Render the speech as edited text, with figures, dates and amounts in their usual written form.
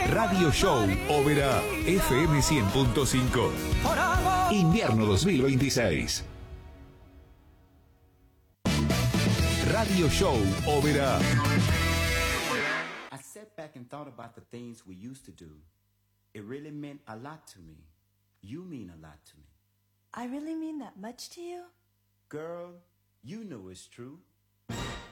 Radio Show Ópera FM 100.5. Invierno 2026. Radio Show Ópera. I sat back and thought about the things we used to do. It really meant a lot to me. You mean a lot to me. I really mean that much to you? Girl, you know it's true.